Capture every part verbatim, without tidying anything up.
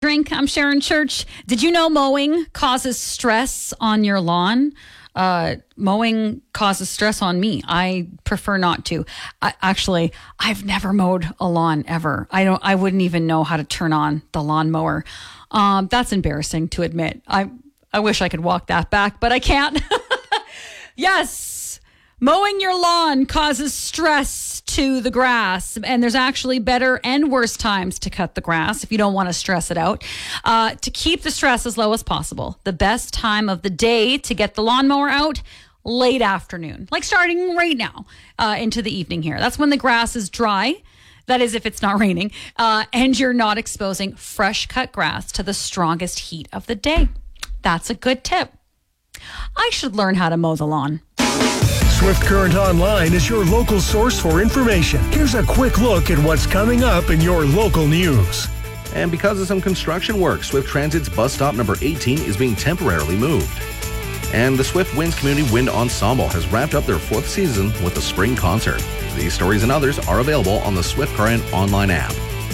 drink. I'm Sharon Church. Did you know mowing causes stress on your lawn? Uh, mowing causes stress on me. I prefer not to. I, actually, I've never mowed a lawn ever. I don't. I wouldn't even know how to turn on the lawnmower. Um, that's embarrassing to admit. I I wish I could walk that back, but I can't. Yes, mowing your lawn causes stress to the grass, and there's actually better and worse times to cut the grass if you don't want to stress it out. Uh, to keep the stress as low as possible, the best time of the day to get the lawnmower out, late afternoon, like starting right now uh, into the evening here. That's when the grass is dry. That is, if it's not raining, uh, and you're not exposing fresh cut grass to the strongest heat of the day. That's a good tip. I should learn how to mow the lawn. Swift Current Online is your local source for information. Here's a quick look at what's coming up in your local news. And because of some construction work, Swift Transit's bus stop number eighteen is being temporarily moved. And the Swift Winds Community Wind Ensemble has wrapped up their fourth season with a spring concert. These stories and others are available on the Swift Current online app.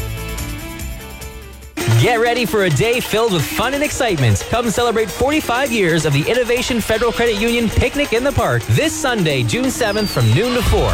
Get ready for a day filled with fun and excitement. Come celebrate forty-five years of the Innovation Federal Credit Union Picnic in the Park this Sunday, June seventh from noon to four.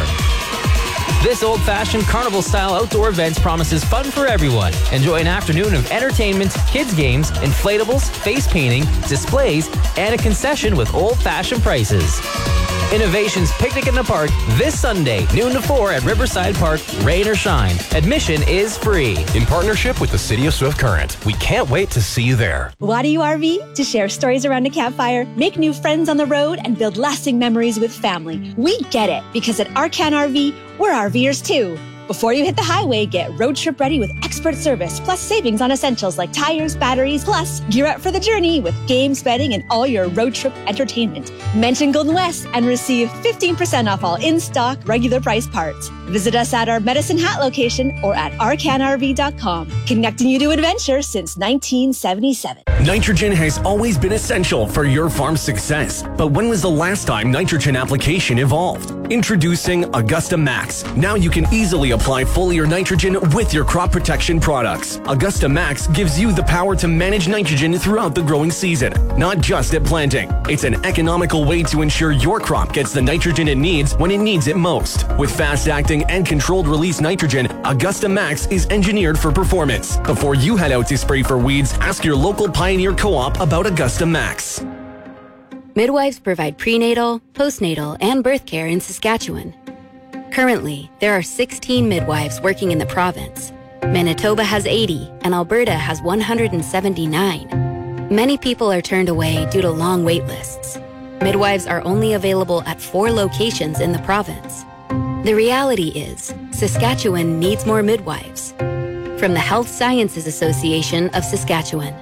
This old-fashioned carnival-style outdoor event promises fun for everyone. Enjoy an afternoon of entertainment, kids' games, inflatables, face painting, displays, and a concession with old-fashioned prices. Innovation's Picnic in the Park this Sunday, noon to four at Riverside Park, rain or shine. Admission is free. In partnership with the City of Swift Current, we can't wait to see you there. Why do you R V? To share stories around a campfire, make new friends on the road, and build lasting memories with family. We get it, because at Arcan R V, we're RVers too. Before you hit the highway, get road trip ready with expert service, plus savings on essentials like tires, batteries, plus gear up for the journey with games, betting, and all your road trip entertainment. Mention Golden West and receive fifteen percent off all in-stock, regular price parts. Visit us at our Medicine Hat location or at arcan r v dot com. Connecting you to adventure since nineteen seventy-seven. Nitrogen has always been essential for your farm's success. But when was the last time nitrogen application evolved? Introducing Augusta Max. Now you can easily apply foliar nitrogen with your crop protection products. Augusta Max gives you the power to manage nitrogen throughout the growing season, not just at planting. It's an economical way to ensure your crop gets the nitrogen it needs when it needs it most. With fast-acting and controlled release nitrogen, Augusta Max is engineered for performance. Before you head out to spray for weeds, ask your local Pioneer Co-op about Augusta Max. Midwives provide prenatal, postnatal, and birth care in Saskatchewan. Currently, there are sixteen midwives working in the province. Manitoba has eighty, and Alberta has one hundred seventy-nine. Many people are turned away due to long wait lists. Midwives are only available at four locations in the province. The reality is, Saskatchewan needs more midwives. From the Health Sciences Association of Saskatchewan.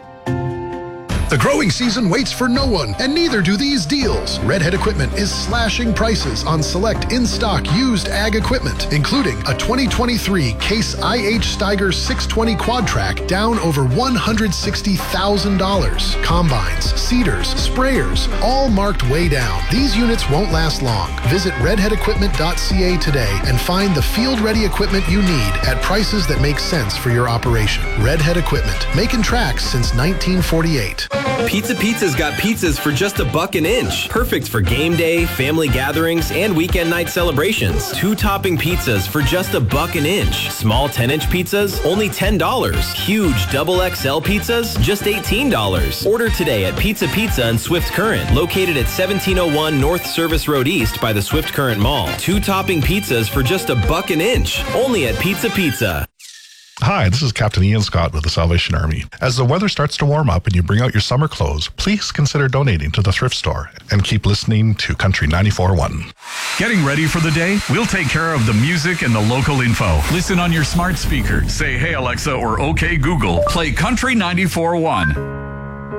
The growing season waits for no one, and neither do these deals. Redhead Equipment is slashing prices on select in-stock used ag equipment, including a twenty twenty-three Case I H Steiger six twenty Quad Track down over one hundred sixty thousand dollars. Combines, seeders, sprayers, all marked way down. These units won't last long. Visit redhead equipment dot c a today and find the field-ready equipment you need at prices that make sense for your operation. Redhead Equipment, making tracks since nineteen forty-eight. Pizza Pizza's got pizzas for just a buck an inch. Perfect for game day, family gatherings, and weekend night celebrations. Two topping pizzas for just a buck an inch. Small ten inch pizzas, only ten dollars. Huge double X L pizzas, just eighteen dollars. Order today at Pizza Pizza and Swift Current, located at seventeen oh one North Service Road East by the Swift Current Mall. Two topping pizzas for just a buck an inch, only at Pizza Pizza. Hi, this is Captain Ian Scott with the Salvation Army. As the weather starts to warm up and you bring out your summer clothes, please consider donating to the thrift store and keep listening to Country ninety-four point one. Getting ready for the day? We'll take care of the music and the local info. Listen on your smart speaker. Say, hey Alexa, or okay Google, play Country ninety-four point one.